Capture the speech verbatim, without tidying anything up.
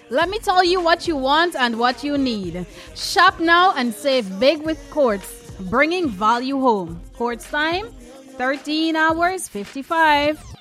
Let me tell you what you want and what you need. Shop now and save big with Quartz, bringing value home. Quartz time, thirteen hours, fifty-five.